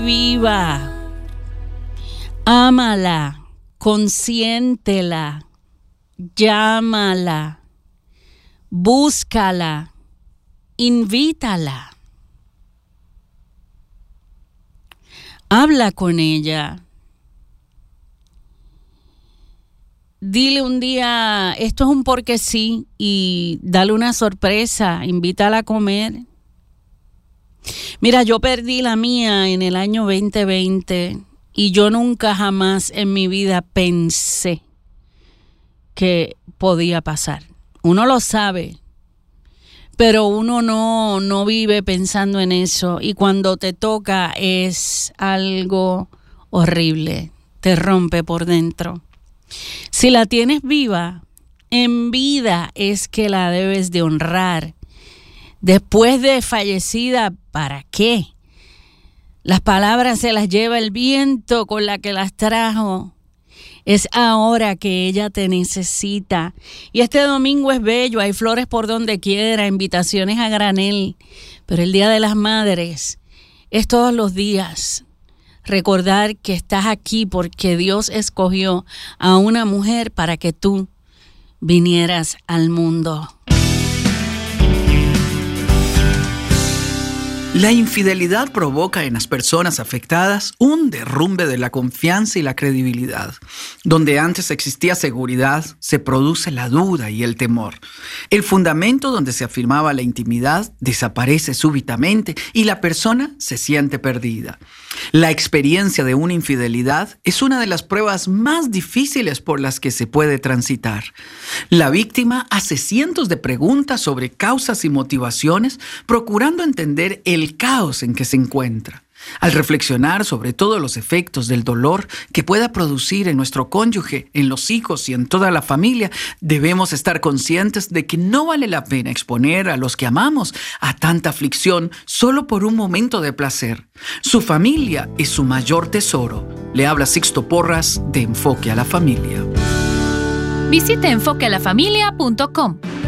viva. Ámala, consiéntela, llámala, búscala, invítala. Habla con ella. Dile un día, esto es un porque sí, y dale una sorpresa, invítala a comer. Mira, yo perdí la mía en el año 2020 y yo nunca jamás en mi vida pensé que podía pasar. Uno lo sabe, pero uno no vive pensando en eso, y cuando te toca es algo horrible, te rompe por dentro. Si la tienes viva, en vida es que la debes de honrar. Después de fallecida, ¿para qué? Las palabras se las lleva el viento con la que las trajo. Es ahora que ella te necesita. Y este domingo es bello, hay flores por donde quiera, invitaciones a granel. Pero el Día de las Madres es todos los días. Recordar que estás aquí porque Dios escogió a una mujer para que tú vinieras al mundo. La infidelidad provoca en las personas afectadas un derrumbe de la confianza y la credibilidad. Donde antes existía seguridad, se produce la duda y el temor. El fundamento donde se afirmaba la intimidad desaparece súbitamente y la persona se siente perdida. La experiencia de una infidelidad es una de las pruebas más difíciles por las que se puede transitar. La víctima hace cientos de preguntas sobre causas y motivaciones, procurando entender el caos en que se encuentra. Al reflexionar sobre todos los efectos del dolor que pueda producir en nuestro cónyuge, en los hijos y en toda la familia, debemos estar conscientes de que no vale la pena exponer a los que amamos a tanta aflicción solo por un momento de placer. Su familia es su mayor tesoro. Le habla Sixto Porras de Enfoque a la Familia. Visite enfoquealafamilia.com.